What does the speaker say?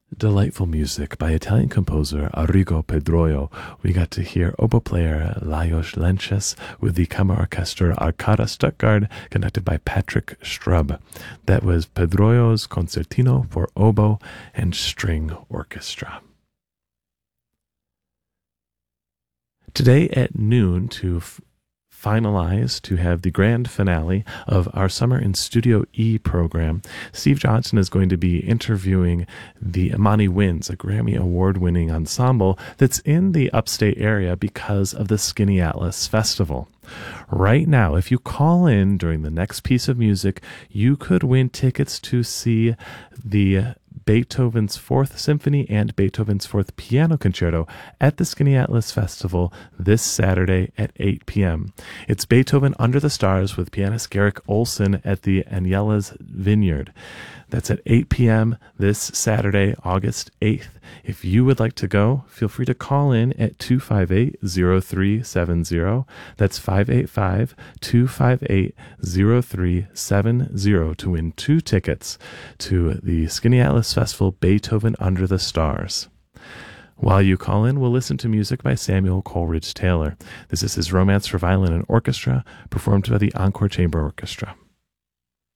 Delightful music by Italian composer Arrigo Pedroio. We got to hear oboe player Lajos Lenches with the Kammer Orchestra Arcada Stuttgart, conducted by Patrick Strub. That was Pedroio's Concertino for Oboe and String Orchestra. Today at noon, to finalize, to have the grand finale of our Summer in Studio E program, Steve Johnson is going to be interviewing the Amani Winds, a Grammy Award-winning ensemble that's in the upstate area because of the Skinny Atlas Festival. Right now, if you call in during the next piece of music, you could win tickets to see the Beethoven's Fourth Symphony and Beethoven's Fourth Piano Concerto at the Skinny Atlas Festival this Saturday at 8 p.m. It's Beethoven Under the Stars with pianist Garrick Olson at the Agnellas Vineyard. That's at 8 p.m. this Saturday, August 8th. If you would like to go, feel free to call in at 258-0370. That's 585-258-0370 to win 2 tickets to the Skinny Atlas Festival Beethoven Under the Stars. While you call in, we'll listen to music by Samuel Coleridge Taylor. This is his Romance for Violin and Orchestra, performed by the Encore Chamber Orchestra.